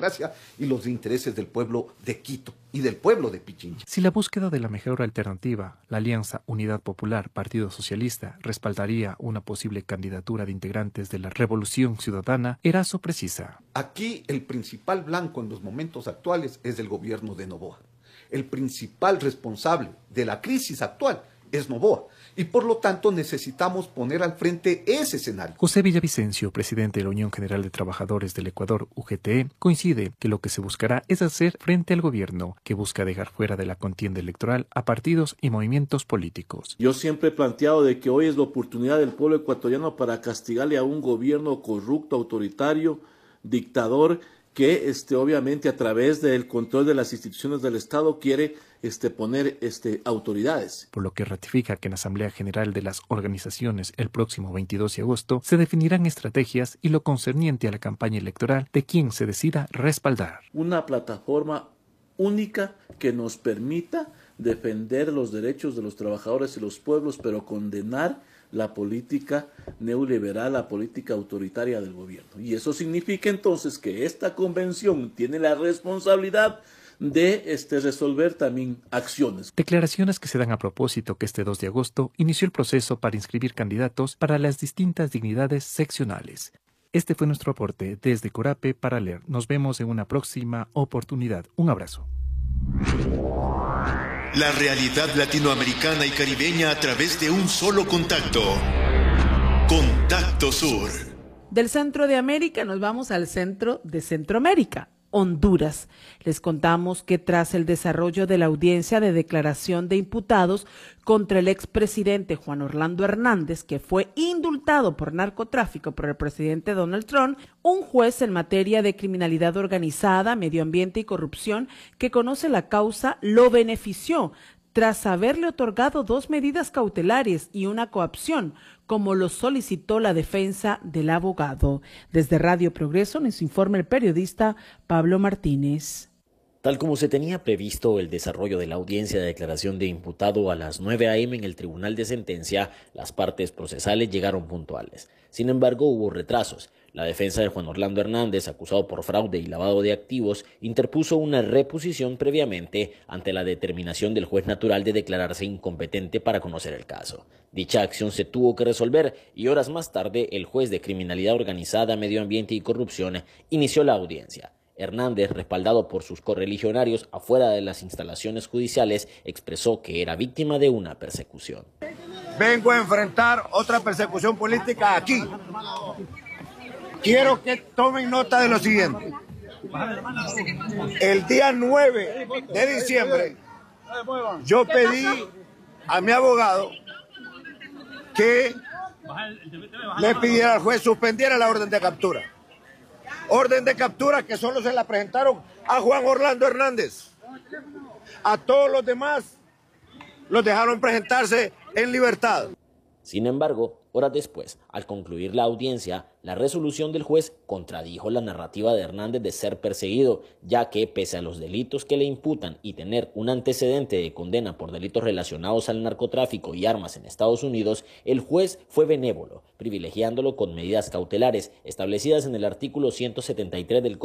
democracia y los intereses del pueblo de Quito y del pueblo de Pichincha. Si la búsqueda de la mejor alternativa, la Alianza Unidad Popular Partido Socialista, respaldaría una posible candidatura de integrantes de la Revolución Ciudadana, Erazo precisa. Aquí el principal blanco en los momentos actuales es el gobierno de Noboa. El principal responsable de la crisis actual es Noboa, y por lo tanto necesitamos poner al frente ese escenario. José Villavicencio, presidente de la Unión General de Trabajadores del Ecuador, UGT, coincide que lo que se buscará es hacer frente al gobierno, que busca dejar fuera de la contienda electoral a partidos y movimientos políticos. Yo siempre he planteado de que hoy es la oportunidad del pueblo ecuatoriano para castigarle a un gobierno corrupto, autoritario, dictador, que obviamente a través del control de las instituciones del Estado quiere poner autoridades. Por lo que ratifica que en la Asamblea General de las Organizaciones el próximo 22 de agosto se definirán estrategias y lo concerniente a la campaña electoral de quien se decida respaldar. Una plataforma única que nos permita defender los derechos de los trabajadores y los pueblos, pero condenar la política neoliberal, la política autoritaria del gobierno. Y eso significa entonces que esta convención tiene la responsabilidad de resolver también acciones. Declaraciones que se dan a propósito que este 2 de agosto inició el proceso para inscribir candidatos para las distintas dignidades seccionales. Este fue nuestro aporte desde Corape para leer. Nos vemos en una próxima oportunidad. Un abrazo. La realidad latinoamericana y caribeña a través de un solo contacto. Contacto Sur. Del centro de América nos vamos al centro de Centroamérica, Honduras. Les contamos que tras el desarrollo de la audiencia de declaración de imputados contra el expresidente Juan Orlando Hernández, que fue indultado por narcotráfico por el presidente Donald Trump, un juez en materia de criminalidad organizada, medio ambiente y corrupción que conoce la causa lo benefició tras haberle otorgado 2 medidas cautelares y una coacción, como lo solicitó la defensa del abogado. Desde Radio Progreso nos informa el periodista Pablo Martínez. Tal como se tenía previsto el desarrollo de la audiencia de declaración de imputado a las 9 a.m. en el Tribunal de Sentencia, las partes procesales llegaron puntuales. Sin embargo, hubo retrasos. La defensa de Juan Orlando Hernández, acusado por fraude y lavado de activos, interpuso una reposición previamente ante la determinación del juez natural de declararse incompetente para conocer el caso. Dicha acción se tuvo que resolver y horas más tarde el juez de criminalidad organizada, medio ambiente y corrupción inició la audiencia. Hernández, respaldado por sus correligionarios afuera de las instalaciones judiciales, expresó que era víctima de una persecución. Vengo a enfrentar otra persecución política aquí. Quiero que tomen nota de lo siguiente. El día 9 de diciembre, yo pedí a mi abogado que le pidiera al juez suspendiera la orden de captura. Orden de captura que solo se la presentaron a Juan Orlando Hernández. A todos los demás los dejaron presentarse en libertad. Sin embargo, horas después, al concluir la audiencia, la resolución del juez contradijo la narrativa de Hernández de ser perseguido, ya que, pese a los delitos que le imputan y tener un antecedente de condena por delitos relacionados al narcotráfico y armas en Estados Unidos, el juez fue benévolo, privilegiándolo con medidas cautelares establecidas en el artículo 173 del